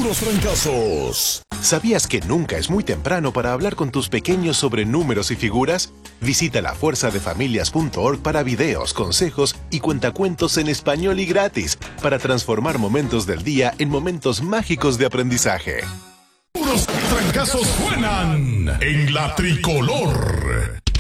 Puros Trancazos. ¿Sabías que nunca es muy temprano para hablar con tus pequeños sobre números y figuras? Visita lafuerzadefamilias.org para videos, consejos y cuentacuentos en español y gratis para transformar momentos del día en momentos mágicos de aprendizaje. Puros Trancazos suenan en la tricolor.